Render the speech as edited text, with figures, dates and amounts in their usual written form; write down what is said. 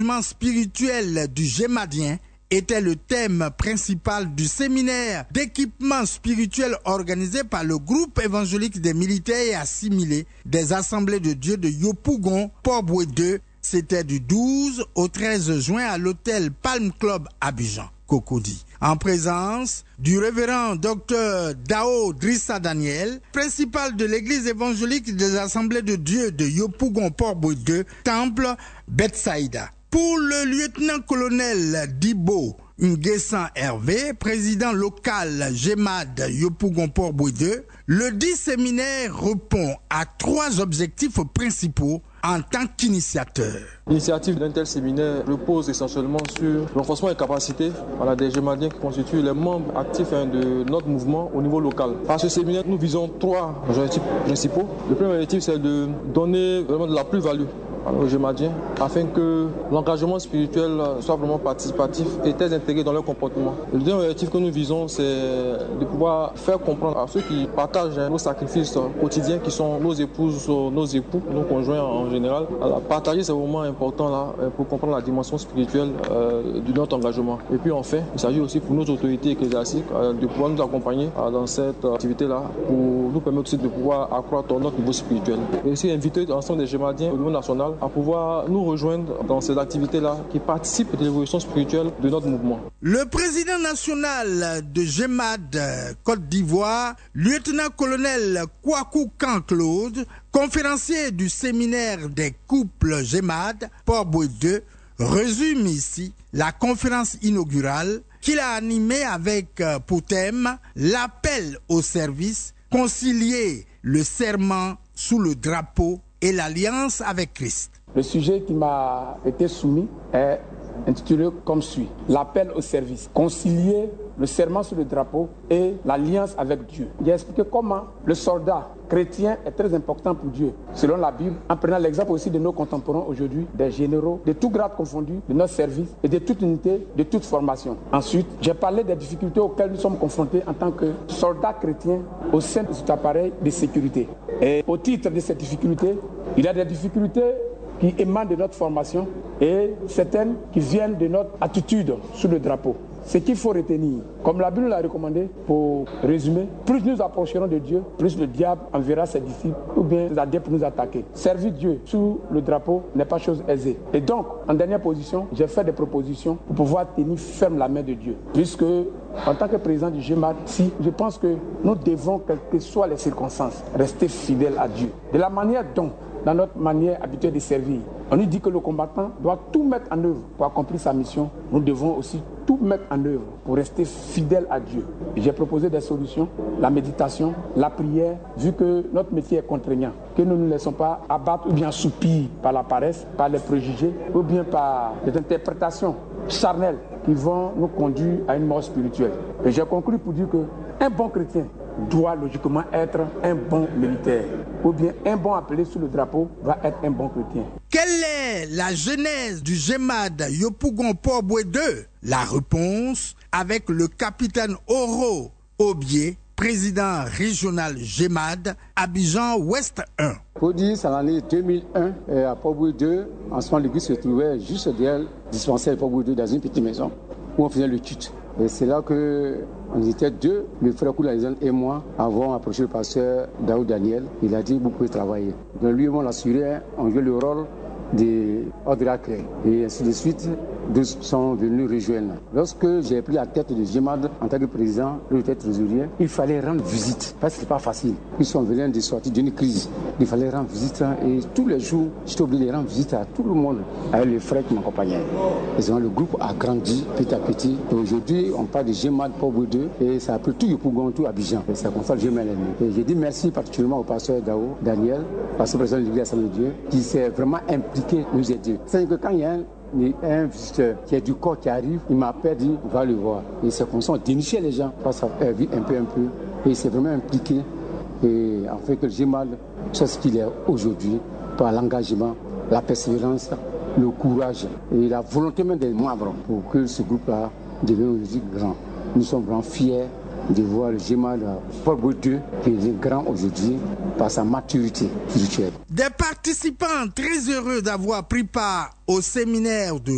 l'engagement spirituel du Gémadien était le thème principal du séminaire d'équipement spirituel organisé par le groupe évangélique des militaires et assimilés des Assemblées de Dieu de Yopougon, Port-Boué 2. C'était du 12 au 13 juin à l'hôtel Palm Club Abidjan, Cocody. En présence du révérend Dr Dao Drissa Daniel, principal de l'église évangélique des Assemblées de Dieu de Yopougon, Port-Boué 2, Temple Bethsaïda. Pour le lieutenant-colonel Dibo Nguessan Hervé, président local GEMAD Yopougon Port-Boué 2, le dit séminaire répond à 3 objectifs principaux en tant qu'initiateur. L'initiative d'un tel séminaire repose essentiellement sur le renforcement des capacités des Gémadiens qui constituent les membres actifs de notre mouvement au niveau local. Par ce séminaire, nous visons 3 objectifs principaux. Le premier objectif, c'est de donner vraiment de la plus-value aux Gémadiens afin que l'engagement spirituel soit vraiment participatif et très intégré dans leur comportement. Le deuxième objectif que nous visons, c'est de pouvoir faire comprendre à ceux qui partagent nos sacrifices quotidiens, qui sont nos épouses, nos époux, nos conjoints en général. Alors, partager ces moments importants là pour comprendre la dimension spirituelle de notre engagement. Et puis enfin, il s'agit aussi pour nos autorités ecclésiastiques de pouvoir nous accompagner dans cette activité-là pour nous permettre aussi de pouvoir accroître notre niveau spirituel. Et aussi inviter l'ensemble des Gémadiens au niveau national à pouvoir nous rejoindre dans ces activités-là qui participent de l'évolution spirituelle de notre mouvement. Le président national de GEMAD Côte d'Ivoire, lieutenant-colonel Kouakou Kan-Claude, conférencier du séminaire des couples GEMAD Port-Boué 2, résume ici la conférence inaugurale qu'il a animée avec pour thème l'appel au service, concilier le serment sous le drapeau et l'alliance avec Christ. Le sujet qui m'a été soumis est intitulé comme suit: l'appel au service, concilier le serment sur le drapeau et l'alliance avec Dieu. J'ai expliqué comment le soldat chrétien est très important pour Dieu, selon la Bible, en prenant l'exemple aussi de nos contemporains aujourd'hui, des généraux, de tout grade confondu, de notre service et de toute unité, de toute formation. Ensuite, j'ai parlé des difficultés auxquelles nous sommes confrontés en tant que soldats chrétiens au sein de cet appareil de sécurité. Et au titre de ces difficultés, il y a des difficultés qui émanent de notre formation et certaines qui viennent de notre attitude sous le drapeau. Ce qu'il faut retenir, comme la Bible l'a recommandé, pour résumer, plus nous approcherons de Dieu, plus le diable enverra ses disciples ou bien ses adeptes pour nous attaquer. Servir Dieu sous le drapeau n'est pas chose aisée. Et donc, en dernière position, j'ai fait des propositions pour pouvoir tenir ferme la main de Dieu. Puisque, en tant que président du GEMAD, je pense que nous devons, quelles que soient les circonstances, rester fidèles à Dieu. De la manière dont, dans notre manière habituelle de servir, on nous dit que le combattant doit tout mettre en œuvre pour accomplir sa mission. Nous devons aussi tout mettre en œuvre pour rester fidèles à Dieu. J'ai proposé des solutions, la méditation, la prière, vu que notre métier est contraignant, que nous ne nous laissons pas abattre ou bien assoupir par la paresse, par les préjugés ou bien par les interprétations charnelles qui vont nous conduire à une mort spirituelle. Et j'ai conclu pour dire qu'un bon chrétien doit logiquement être un bon militaire, ou bien un bon appelé sous le drapeau va être un bon chrétien. Quelle est la genèse du GEMAD Yopougon Port-Boué 2? La réponse avec le capitaine Oro Obié, président régional GEMAD Abidjan Ouest 1. Pour dire, c'est l'année 2001, à Port-Boué 2, en ce moment l'église se trouvait juste derrière le dispensaire de Port-Boué 2 dans une petite maison où on faisait le culte. Et c'est là qu'on était 2, le frère Koulaïzan et moi, avons approché le pasteur Daoud Daniel. Il a dit, vous pouvez travailler. Donc lui et moi, on l'assurait, on jouait le rôle de Audrey Clay. Et ainsi de suite, 2 sont venus rejoindre. Lorsque j'ai pris la tête de GEMAD en tant que président, le tête trésorier, il fallait rendre visite. Parce que ce n'est pas facile. Puisqu'on venait de sortir d'une crise, il fallait rendre visite. Et tous les jours, j'étais obligé de rendre visite à tout le monde, avec les frères qui m'accompagnaient. Et donc, le groupe a grandi petit à petit. Et aujourd'hui, on parle de GEMAD Port-Boué 2 et ça a pris tout Yopougon, tout Abidjan. Et c'est comme ça que GEMAD est né. Et j'ai dit merci particulièrement au pasteur Dao Daniel, pasteur président de l'Église Assemblée de Dieu, qui s'est vraiment impliqué nous aider. C'est-à-dire que quand il y a un visiteur qui est du corps qui arrive, il m'appelle, dit va le voir. Et c'est comme ça on dénichait les gens, parce que ça vite un peu. Et il s'est vraiment impliqué et en fait que le GEMAD soit ce qu'il est aujourd'hui par l'engagement, la persévérance, le courage et la volonté même des membres pour que ce groupe-là devienne aujourd'hui grand. Nous sommes vraiment fiers de voir le GEMAD Port-Boué 2 qui est grand aujourd'hui par sa maturité spirituelle. Des participants très heureux d'avoir pris part au séminaire de